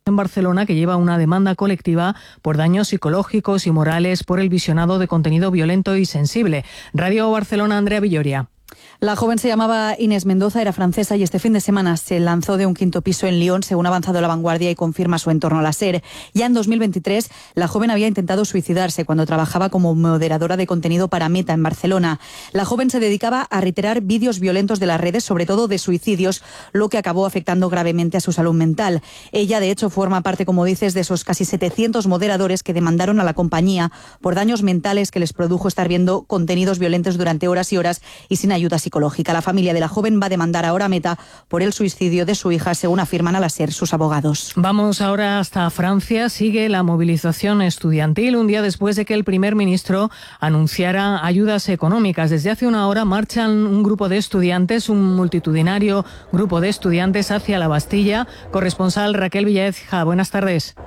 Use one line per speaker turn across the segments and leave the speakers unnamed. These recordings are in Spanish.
en Barcelona, que lleva una demanda colectiva por daños psicológicos y morales por el visionado de contenido violento y sensible. Radio Barcelona, Andrea Villoria.
La joven se llamaba Inés Mendoza, era francesa y este fin de semana se lanzó de un quinto piso en Lyon, según ha avanzado La Vanguardia y confirma su entorno la SER. Ya en 2023, la joven había intentado suicidarse cuando trabajaba como moderadora de contenido para Meta en Barcelona. La joven se dedicaba a reiterar vídeos violentos de las redes, sobre todo de suicidios, lo que acabó afectando gravemente a su salud mental. Ella, de hecho, forma parte, como dices, de esos casi 700 moderadores que demandaron a la compañía por daños mentales que les produjo estar viendo contenidos violentos durante horas y horas y sin ayuda psicológica. La familia de la joven va a demandar ahora a Meta por el suicidio de su hija, según afirman a la SER sus abogados.
Vamos ahora hasta Francia. Sigue la movilización estudiantil un día después de que el primer ministro anunciara ayudas económicas. Desde hace una hora marchan un grupo de estudiantes, un multitudinario grupo de estudiantes hacia la Bastilla. Corresponsal Raquel Villaécija, buenas tardes.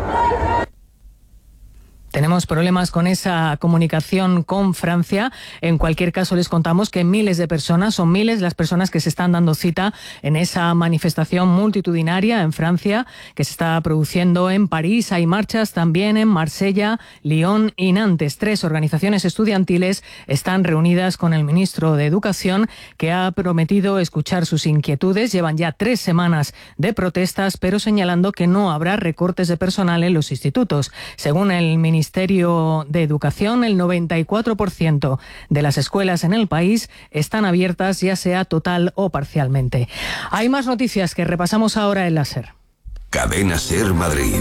Tenemos problemas con esa comunicación con Francia. En cualquier caso, les contamos que miles de personas, son miles las personas que se están dando cita en esa manifestación multitudinaria en Francia que se está produciendo en París. Hay marchas también en Marsella, Lyon y Nantes. 3 organizaciones estudiantiles están reunidas con el ministro de Educación, que ha prometido escuchar sus inquietudes. Llevan ya 3 semanas de protestas, pero señalando que no habrá recortes de personal en los institutos. Según el Ministerio de Educación, el 94% de las escuelas en el país están abiertas, ya sea total o parcialmente. Hay más noticias que repasamos ahora en la SER.
Cadena SER Madrid.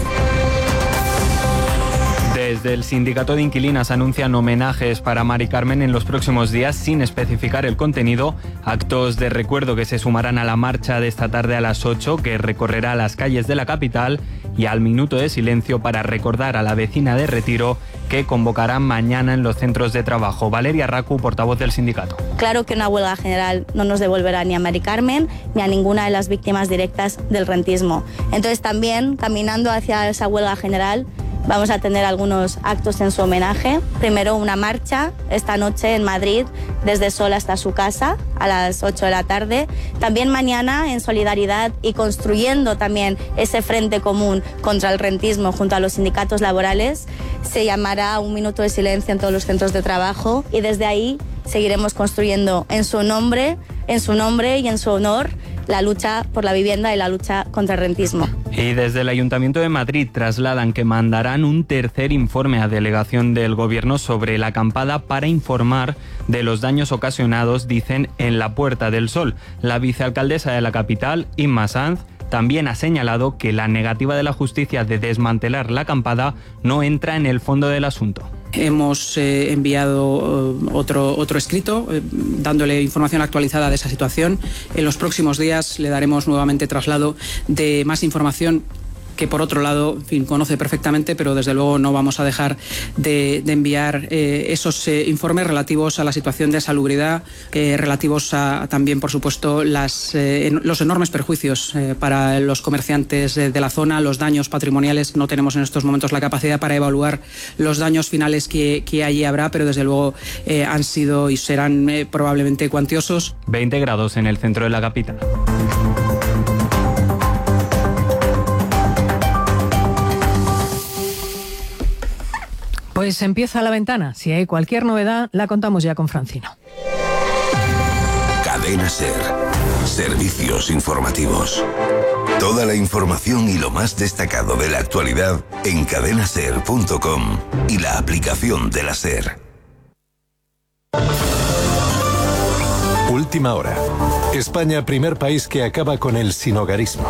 Desde el sindicato de inquilinas anuncian homenajes para Mari Carmen en los próximos días sin especificar el contenido. Actos de recuerdo que se sumarán a la marcha de esta tarde a las 8, que recorrerá las calles de la capital, y al minuto de silencio para recordar a la vecina de Retiro, que convocarán mañana en los centros de trabajo. Valeria Racu, portavoz del sindicato.
Claro que una huelga general no nos devolverá ni a Mari Carmen ni a ninguna de las víctimas directas del rentismo. Entonces también, caminando hacia esa huelga general, vamos a tener algunos actos en su homenaje. Primero una marcha esta noche en Madrid, desde Sol hasta su casa, a las 8 de la tarde. También mañana, en solidaridad y construyendo también ese frente común contra el rentismo junto a los sindicatos laborales, se llamará un minuto de silencio en todos los centros de trabajo, y desde ahí seguiremos construyendo en su nombre y en su honor la lucha por la vivienda y la lucha contra el rentismo.
Y desde el Ayuntamiento de Madrid trasladan que mandarán un tercer informe a delegación del Gobierno sobre la acampada para informar de los daños ocasionados, dicen, en la Puerta del Sol. La vicealcaldesa de la capital, Inma Sanz, también ha señalado que la negativa de la justicia de desmantelar la acampada no entra en el fondo del asunto.
Hemos enviado otro escrito dándole información actualizada de esa situación. En los próximos días le daremos nuevamente traslado de más información que, por otro lado, en fin, conoce perfectamente, pero desde luego no vamos a dejar de enviar esos informes relativos a la situación de salubridad, relativos a también, por supuesto, los enormes perjuicios para los comerciantes de la zona, los daños patrimoniales. No tenemos en estos momentos la capacidad para evaluar los daños finales que allí habrá, pero desde luego han sido y serán probablemente cuantiosos.
20 grados en el centro de la capital.
Pues empieza La Ventana. Si hay cualquier novedad, la contamos ya con Francino.
Cadena SER. Servicios informativos. Toda la información y lo más destacado de la actualidad en cadenaser.com y la aplicación de la SER.
Última hora. España, primer país que acaba con el sinhogarismo.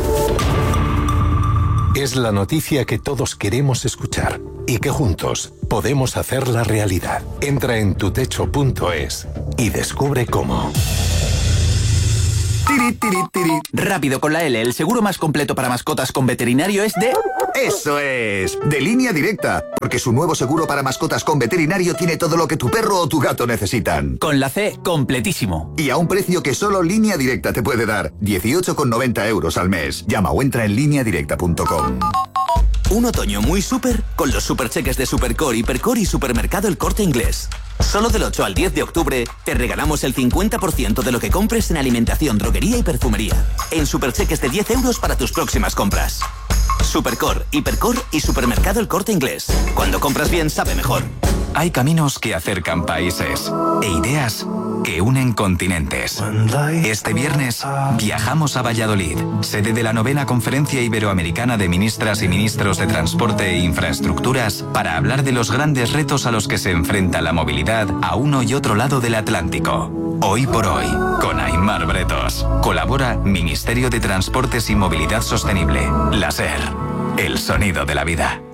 Es la noticia que todos queremos escuchar y que juntos podemos hacerla realidad. Entra en tutecho.es y descubre cómo.
Tiri, tiri, tiri. Rápido con la L, el seguro más completo para mascotas con veterinario es de...
¡Eso es! De Línea Directa, porque su nuevo seguro para mascotas con veterinario tiene todo lo que tu perro o tu gato necesitan.
Con la C, completísimo.
Y a un precio que solo Línea Directa te puede dar, 18,90 € al mes. Llama o entra en lineadirecta.com.
Un otoño muy súper con los supercheques de Supercore, Hipercore y Supermercado El Corte Inglés. Solo del 8 al 10 de octubre te regalamos el 50% de lo que compres en alimentación, droguería y perfumería. En supercheques de 10 € para tus próximas compras. Supercor, Hipercor y Supermercado El Corte Inglés. Cuando compras bien, sabe mejor.
Hay caminos que acercan países e ideas que unen continentes. Este viernes viajamos a Valladolid, sede de la 9ª Conferencia Iberoamericana de Ministras y Ministros de Transporte e Infraestructuras, para hablar de los grandes retos a los que se enfrenta la movilidad a uno y otro lado del Atlántico. Hoy por hoy, con Aimar Bretos. Colabora Ministerio de Transportes y Movilidad Sostenible. La SER, el sonido de la vida.